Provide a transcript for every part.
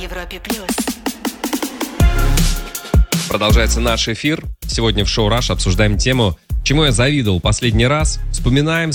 Европе+. Продолжается наш эфир. Сегодня в шоу «Раш» обсуждаем тему, чему я завидовал последний раз. Вспоминаем,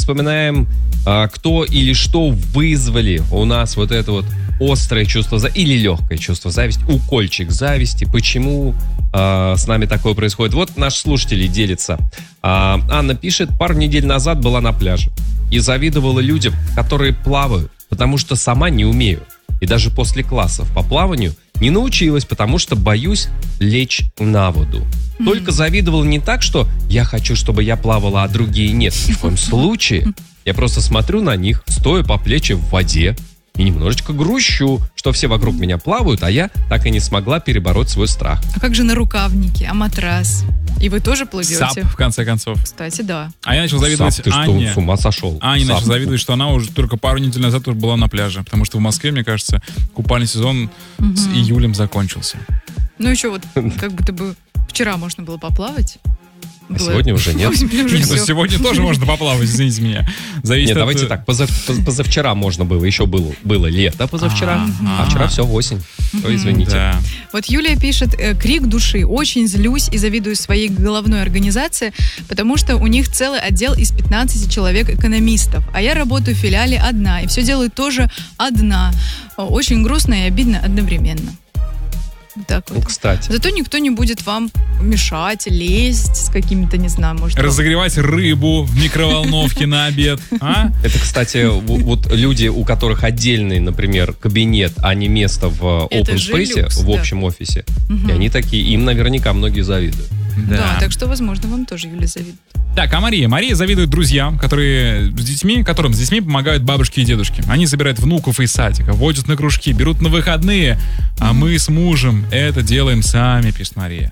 кто или что вызвали у нас вот это вот острое чувство или легкое чувство зависти, укольчик зависти. Почему с нами такое происходит? Вот наши слушатели делятся. Анна пишет: пару недель назад была на пляже и завидовала людям, которые плавают, потому что сама не умею. И даже после классов по плаванию не научилась, потому что боюсь лечь на воду. Только завидовала не так, что я хочу, чтобы я плавала, а другие нет. Ни в коем случае. Я просто смотрю на них, стоя по плечи в воде, и немножечко грущу, что все вокруг меня плавают, а я так и не смогла перебороть свой страх. А как же нарукавники, а матрас? И вы тоже плывете? САП, в конце концов. Кстати, да. А я начал завидовать САП, ты Анне. что, с ума сошел? Аня САП. начал завидовать, что она уже только пару недель назад уже была на пляже. Потому что в Москве, мне кажется, купальный сезон с июлем закончился. Ну еще вот, как будто бы вчера можно было поплавать. А сегодня уже нет. Сегодня тоже можно поплавать, извините меня. Зависит Нет, от... давайте так, позавчера можно было, еще было лето позавчера, а вчера все осень. То извините. Да. Вот Юлия пишет: крик души. Очень злюсь и завидую своей головной организации, потому что у них целый отдел из 15 человек экономистов, а я работаю в филиале одна, и все делаю тоже одна. Очень грустно и обидно одновременно. Так вот. Ну, кстати. Зато никто не будет вам мешать, лезть с какими-то, не знаю, может... Разогревать рыбу в микроволновке на обед. А? Это, кстати, вот люди, у которых отдельный, например, кабинет, а не место в open space, в общем офисе, и они такие, им наверняка многие завидуют. Да, так что, возможно, вам тоже, Юля, завидует. Так, а Мария завидует друзьям, которым с детьми помогают бабушки и дедушки. Они собирают внуков из садика, водят на кружки, берут на выходные, а мы с мужем это делаем сами, пишет Мария.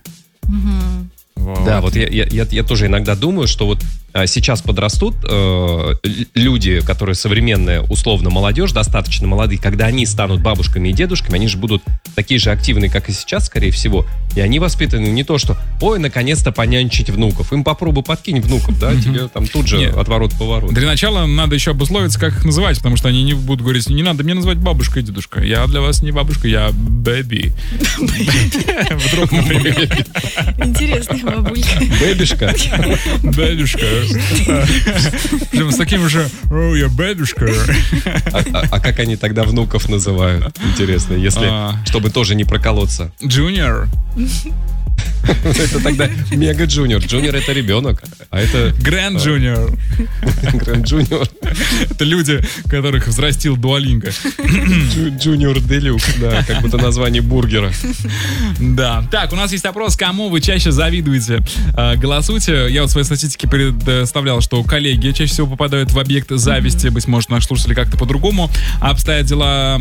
Вот. Да, вот я тоже иногда думаю, что вот сейчас подрастут люди, которые современная, условно, молодежь, достаточно молодые, когда они станут бабушками и дедушками, они же будут такие же активные, как и сейчас, скорее всего, и они воспитаны не то, что ой, наконец-то понянчить внуков. Им попробуй подкинь внуков, да, тебе там тут же отворот-поворот. Для начала надо еще обусловиться, как их называть, потому что они не будут говорить: не надо мне называть бабушка и дедушка. Я для вас не бабушка, я бэби. Вдруг, например. Интересная бабулька. Бэбишка. Бэбишка. Прям с таким же: о, я бэбишка. А как они тогда внуков называют? Интересно, если, чтобы тоже не проколоться. Джуниор. Это тогда мега джуниор. Джуниор — это ребенок, а это... Грэнд джуниор. Грэнд джуниор. Это люди, которых взрастил Дуолинго. Джуниор Делюкс, да, как будто название бургера. Да. Так, у нас есть опрос, кому вы чаще завидуете. Голосуйте. Я вот в своей статистике представлял, что коллеги чаще всего попадают в объект зависти. Быть может, наши слушатели как-то по-другому обстоят дела.